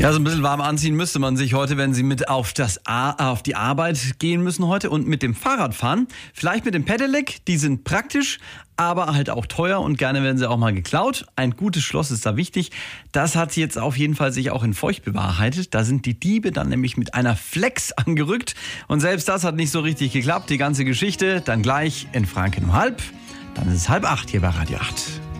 Ja, so ein bisschen warm anziehen müsste man sich heute, wenn Sie mit auf die Arbeit gehen müssen heute und mit dem Fahrrad fahren. Vielleicht mit dem Pedelec, die sind praktisch, aber halt auch teuer und gerne werden sie auch mal geklaut. Ein gutes Schloss ist da wichtig. Das hat jetzt auf jeden Fall sich auch in Feucht bewahrheitet. Da sind die Diebe dann nämlich mit einer Flex angerückt und selbst das hat nicht so richtig geklappt. Die ganze Geschichte dann gleich in Franken um halb. Dann ist es 7:30 hier bei Radio 8.